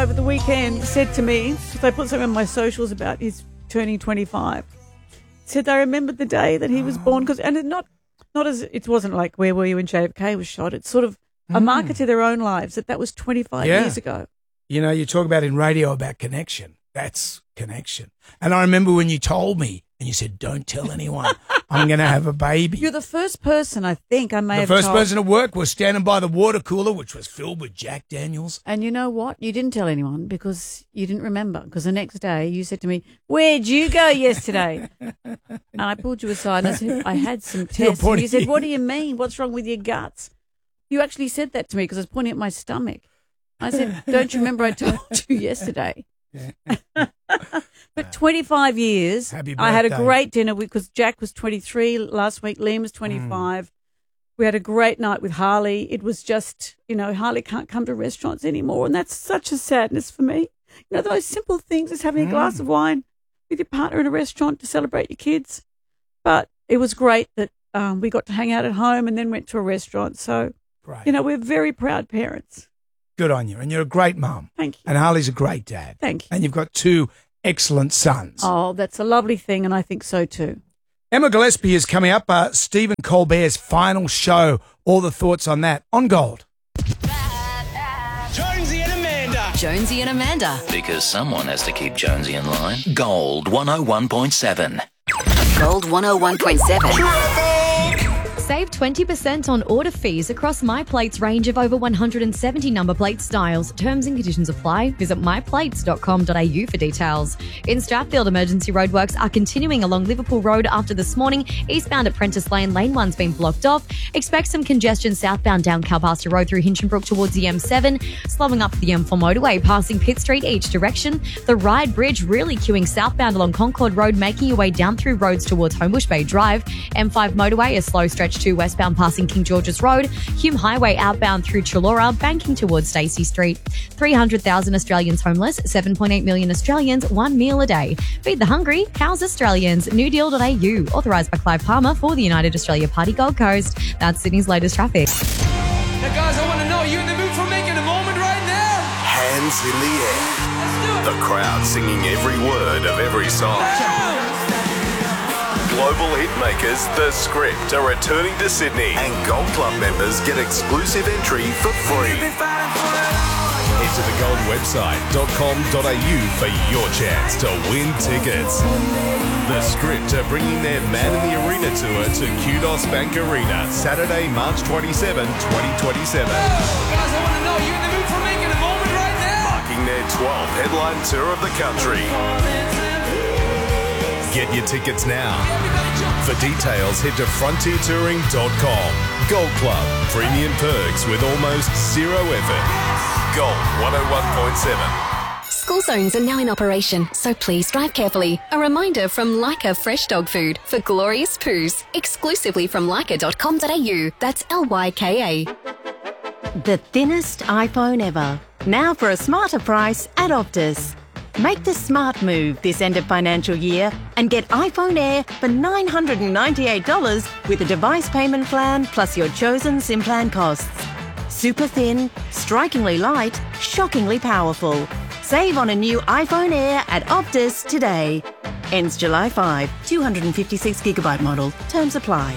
over the weekend said to me, because I put something on my socials about his turning 25, said they remembered the day that he was born, and it wasn't like where were you when JFK was shot. It's sort of a marker to their own lives that was 25 years ago. You know, you talk about in radio about connection. That's connection. And I remember when you told me and you said, don't tell anyone I'm going to have a baby. You're the first person I think I may have told. The first told. person at work was standing by the water cooler, which was filled with Jack Daniels. And you know what? You didn't tell anyone because you didn't remember. Because the next day you said to me, where'd you go yesterday? And I pulled you aside and I said, I had some tests. And you said, what do you mean? What's wrong with your guts? You actually said that to me because I was pointing at my stomach. I said, don't you remember I told you yesterday? But 25 years, I had a great dinner because Jack was 23 last week, Liam was 25. We had a great night with Harley. It was just, Harley can't come to restaurants anymore, and that's such a sadness for me. Those simple things as having a glass of wine with your partner in a restaurant to celebrate your kids. But it was great that we got to hang out at home and then went to a restaurant. So, we're very proud parents. Good on you. And you're a great mum. Thank you. And Harley's a great dad. Thank you. And you've got two excellent sons. Oh, that's a lovely thing, and I think so too. Emma Gillespie is coming up. Stephen Colbert's final show. All the thoughts on that on Gold. Jonesy and Amanda. Jonesy and Amanda. Because someone has to keep Jonesy in line. Gold 101.7. Gold 101.7. Save 20% on order fees across MyPlate's range of over 170 number plate styles. Terms and conditions apply. Visit myplates.com.au for details. In Strathfield, emergency roadworks are continuing along Liverpool Road after this morning. Eastbound at Prentice Lane, lane 1's been blocked off. Expect some congestion southbound down Calpastor Road through Hinchinbrook towards the M7. Slowing up the M4 motorway, passing Pitt Street each direction. The Ryde Bridge really queuing southbound along Concord Road, making your way down through roads towards Homebush Bay Drive. M5 motorway, a slow stretch to westbound passing King George's Road. Hume Highway outbound through Chullora, banking towards Stacey Street. 300,000 Australians homeless, 7.8 million Australians, 1 meal a day. Feed the hungry, house Australians. newdeal.au, authorised by Clive Palmer for the United Australia Party Gold Coast. That's Sydney's latest traffic. Now guys, I want to know, are you in the mood for making a moment right now? Hands in the air. Let's do it. The crowd singing every word of every song. Global hitmakers The Script are returning to Sydney, and Gold Club members get exclusive entry for free. Head to thegoldwebsite.com.au for your chance to win tickets. The Script are bringing their Man in the Arena tour to Kudos Bank Arena, Saturday, March 27, 2027. Guys, I want to know, are you in the mood for making a moment right now? Marking their 12th headline tour of the country. Get your tickets now. For details, head to frontiertouring.com. Gold Club, premium perks with almost zero effort. Gold 101.7. School zones are now in operation, so please drive carefully. A reminder from Leica Fresh Dog Food for glorious poos, exclusively from leica.com.au. That's LYKA. The thinnest iPhone ever. Now for a smarter price at Optus. Make the smart move this end of financial year and get iPhone Air for $998 with a device payment plan plus your chosen SIM plan costs. Super thin, strikingly light, shockingly powerful. Save on a new iPhone Air at Optus today. Ends July 5, 256GB model. Terms apply.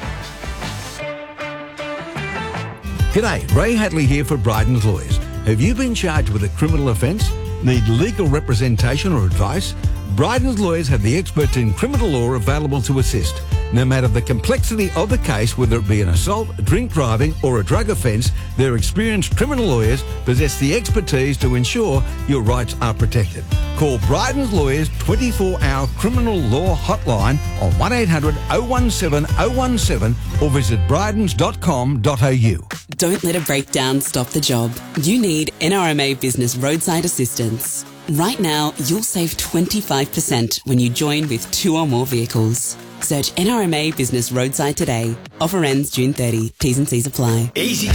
G'day, Ray Hadley here for Bryden's Lawyers. Have you been charged with a criminal offence? Need legal representation or advice? Bryden's Lawyers have the experts in criminal law available to assist. No matter the complexity of the case, whether it be an assault, drink driving or a drug offence, their experienced criminal lawyers possess the expertise to ensure your rights are protected. Call Bryden's Lawyers 24-hour criminal law hotline on 1800 017 017 or visit brydens.com.au. Don't let a breakdown stop the job. You need NRMA Business Roadside Assistance. Right now, you'll save 25% when you join with 2 or more vehicles. Search NRMA Business Roadside today. Offer ends June 30. T's and C's apply. Easy